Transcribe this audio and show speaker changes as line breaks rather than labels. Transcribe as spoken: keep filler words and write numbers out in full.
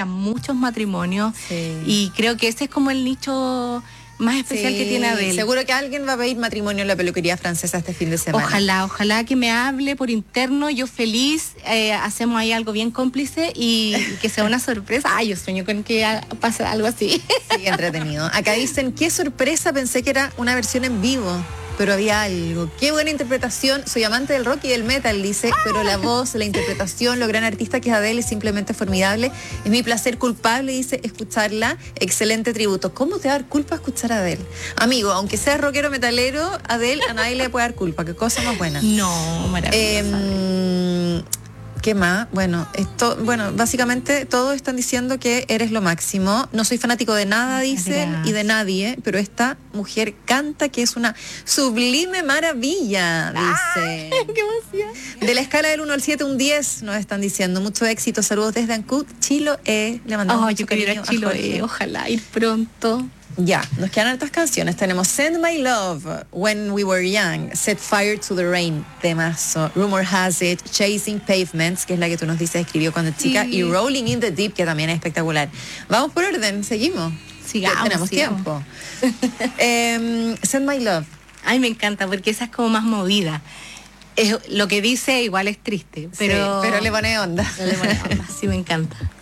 muchos matrimonios.
Sí.
Y creo que ese es como el nicho más especial
Sí,
que tiene Adele.
Seguro que alguien va a pedir matrimonio en la peluquería francesa este fin de semana.
Ojalá, ojalá que me hable por interno, yo feliz, eh, hacemos ahí algo bien cómplice y, y que sea una sorpresa. Ay, yo sueño con que ha- pase algo así.
Sí, entretenido. Acá dicen, qué sorpresa, pensé que era una versión en vivo, pero había algo. Qué buena interpretación. Soy amante del rock y del metal, dice, pero la voz, la interpretación, lo gran artista que es Adele es simplemente formidable. Es mi placer culpable, dice, escucharla. Excelente tributo. ¿Cómo te va a dar culpa escuchar a Adele? Amigo, aunque seas rockero metalero, Adele a nadie le puede dar culpa. Qué cosa más buena.
No, maravillosa.
Eh, ¿Qué más? Bueno, esto, bueno, básicamente todos están diciendo que eres lo máximo. No soy fanático de nada, dicen,
Gracias.
y de nadie, pero esta mujer canta que es una sublime maravilla, dice.
¡Qué emoción!
De la escala del uno al siete, un diez, nos están diciendo. Mucho éxito, saludos desde Ancud, Chiloé. Le mandamos
Oh,
mucho
yo quiero ir
cariño
a
a Jorge.
Chiloé, ojalá ir pronto.
Ya, nos quedan hartas canciones. Tenemos Send My Love, When We Were Young, Set Fire to the Rain, temazo, Rumor Has It, Chasing Pavements, que es la que tú nos dices escribió cuando chica,
Sí.
y Rolling in the Deep, que también es espectacular. Vamos por orden, seguimos.
Sigamos,
Ya tenemos
sigamos.
tiempo. Em, Send My Love.
Ay, me encanta porque esa es como más movida. Es, lo que dice igual es triste, pero...
Sí, pero le pone onda.
le pone onda, sí, me encanta.